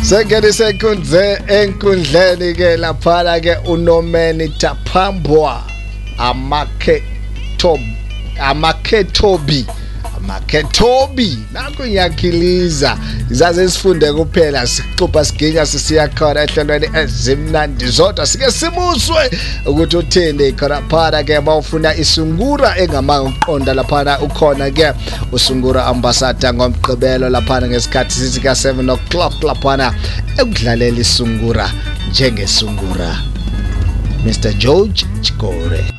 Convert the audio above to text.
Sekedi sekundze enkundleni ke lapha ke uNomeni Taphambwa Amaketobi nakho ngiyakhiliza izaze sifunde kuphela sixoxa siginya sisiya khona ehlelweni ezimnandi zodwa sike simuswe ukuthi uthini khona phara ke bawufuna isungura engamanga uqonda lapha ukhona ke usungura ambassador ngomgqibelo lapha ngesikhathi sisika 7 o'clock lapha ekudlalela isungura njengesungura Mr George Chikore.